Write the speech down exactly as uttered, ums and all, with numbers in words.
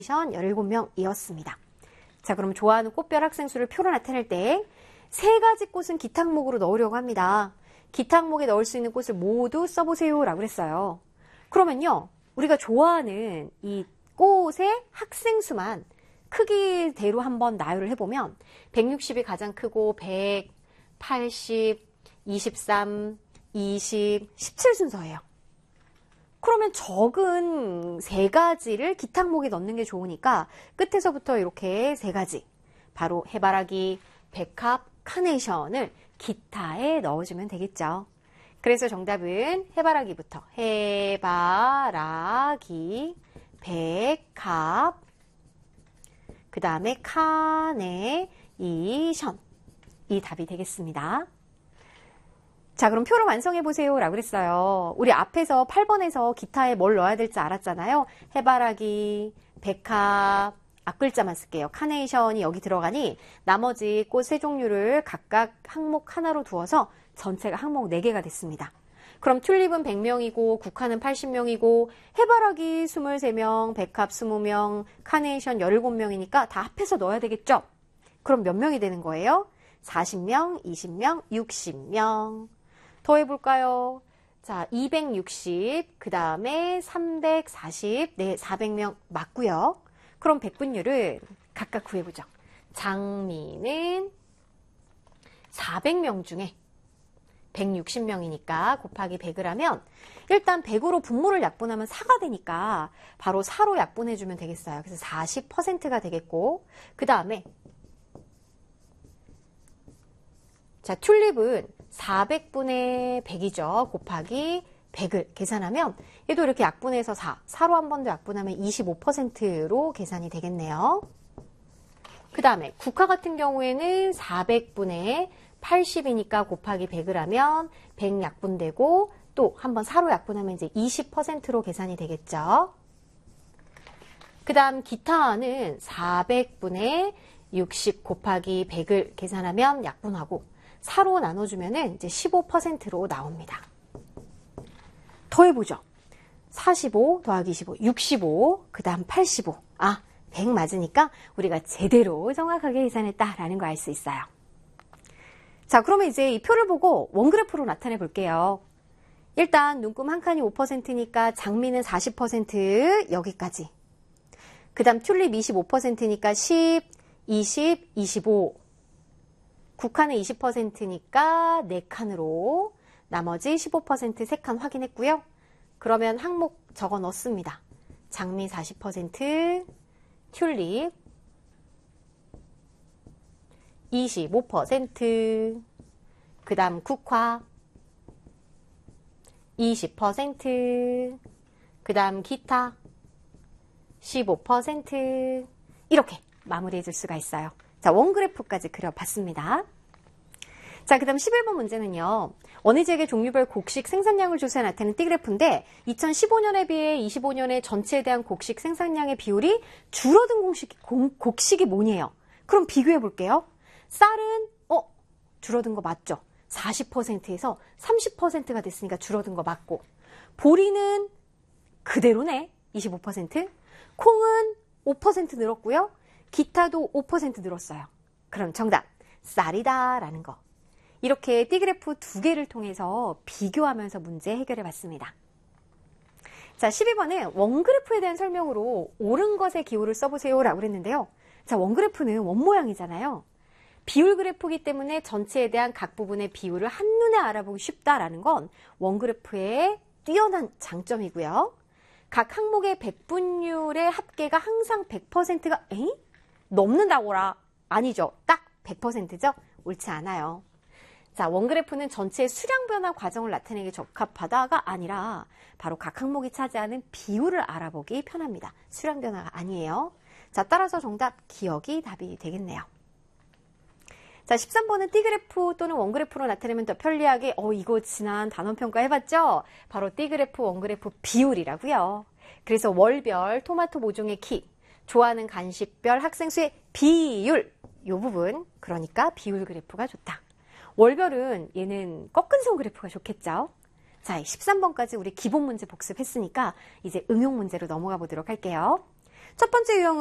열일곱 명이었습니다. 자, 그럼 좋아하는 꽃별 학생 수를 표로 나타낼 때 세 가지 꽃은 기타 항목으로 넣으려고 합니다. 기타 항목에 넣을 수 있는 꽃을 모두 써보세요 라고 했어요. 그러면요, 우리가 좋아하는 이 꽃의 학생 수만 크기대로 한번 나열을 해보면 백육십이 가장 크고 백, 팔십, 이십삼, 이십, 십칠 순서예요. 그러면 적은 세 가지를 기타 항목에 넣는 게 좋으니까 끝에서부터 이렇게 세 가지, 바로 해바라기, 백합, 카네이션을 기타에 넣어주면 되겠죠. 그래서 정답은 해바라기부터 해바라기, 백합, 그 다음에 카네이션, 이 답이 되겠습니다. 자, 그럼 표를 완성해 보세요 라고 그랬어요. 우리 앞에서 팔 번에서 기타에 뭘 넣어야 될지 알았잖아요. 해바라기, 백합, 앞글자만 쓸게요. 카네이션이 여기 들어가니 나머지 꽃 세 종류를 각각 항목 하나로 두어서 전체가 항목 네 개가 됐습니다. 그럼 튤립은 백 명이고 국화는 팔십 명이고 해바라기 이십삼 명, 백합 이십 명, 카네이션 열일곱 명이니까 다 합해서 넣어야 되겠죠? 그럼 몇 명이 되는 거예요? 사십 명, 이십 명, 육십 명. 더 해볼까요? 자, 이백육십, 그 다음에 삼백사십, 네, 사백 명 맞고요. 그럼 백분율을 각각 구해보죠. 장미는 사백 명 중에 백육십 명이니까 곱하기 백을 하면 일단 백으로 분모를 약분하면 사가 되니까 바로 사로 약분해주면 되겠어요. 그래서 사십 퍼센트가 되겠고, 그 다음에 자, 튤립은 사백분의 백이죠. 곱하기 백을 계산하면 얘도 이렇게 약분해서 사, 사로 한 번 더 약분하면 이십오 퍼센트로 계산이 되겠네요. 그 다음에 국화 같은 경우에는 사백분의 팔십이니까 곱하기 백을 하면 백 약분되고 또 한 번 사로 약분하면 이제 이십 퍼센트로 계산이 되겠죠. 그 다음 기타는 사백분의 육십 곱하기 백을 계산하면 약분하고 사로 나눠주면 이제 십오 퍼센트로 나옵니다. 더 해보죠. 사십오 더하기 이십오, 육십오, 그 다음 팔십오. 아, 백 맞으니까 우리가 제대로 정확하게 계산했다라는 거 알 수 있어요. 자, 그러면 이제 이 표를 보고 원그래프로 나타내 볼게요. 일단 눈금 한 칸이 오 퍼센트니까 장미는 사십 퍼센트 여기까지. 그 다음 튤립 이십오 퍼센트니까 십, 이십, 이십오. 국화는 이십 퍼센트니까 네 칸으로 나머지 십오 퍼센트 세 칸 확인했고요. 그러면 항목 적어 넣습니다. 장미 사십 퍼센트, 튤립 이십오 퍼센트, 그 다음 국화 이십 퍼센트, 그 다음 기타 십오 퍼센트, 이렇게 마무리해 줄 수가 있어요. 자, 원그래프까지 그려봤습니다. 자, 그 다음 십일 번 문제는요. 어느 지역의 종류별 곡식 생산량을 조사해 나타낸 띠그래프인데 이천십오 년에 비해 이십오 년에 전체에 대한 곡식 생산량의 비율이 줄어든 곡식, 곡식이 뭐니에요? 그럼 비교해 볼게요. 쌀은 어 줄어든 거 맞죠? 사십 퍼센트에서 삼십 퍼센트가 됐으니까 줄어든 거 맞고, 보리는 그대로네, 이십오 퍼센트. 콩은 오 퍼센트 늘었고요. 기타도 오 퍼센트 늘었어요. 그럼 정답 쌀이다 라는 거. 이렇게 띠그래프 두 개를 통해서 비교하면서 문제 해결해 봤습니다. 자, 십이 번은 원그래프에 대한 설명으로 옳은 것의 기호를 써보세요 라고 그랬는데요. 자, 원그래프는 원모양이잖아요. 비율 그래프이기 때문에 전체에 대한 각 부분의 비율을 한눈에 알아보기 쉽다라는 건 원그래프의 뛰어난 장점이고요. 각 항목의 백분율의 합계가 항상 백 퍼센트가 에이? 넘는다고라? 아니죠. 딱 백 퍼센트죠? 옳지 않아요. 자, 원그래프는 전체의 수량 변화 과정을 나타내기 적합하다가 아니라 바로 각 항목이 차지하는 비율을 알아보기 편합니다. 수량 변화가 아니에요. 자, 따라서 정답 기억이 답이 되겠네요. 자, 십삼 번은 띠그래프 또는 원그래프로 나타내면 더 편리하게 어 이거 지난 단원평가 해봤죠? 바로 띠그래프, 원그래프 비율이라고요. 그래서 월별, 토마토 모종의 키, 좋아하는 간식별, 학생 수의 비율, 이 부분, 그러니까 비율 그래프가 좋다. 월별은 얘는 꺾은 선 그래프가 좋겠죠? 자, 십삼 번까지 우리 기본 문제 복습했으니까 이제 응용 문제로 넘어가 보도록 할게요. 첫 번째 유형은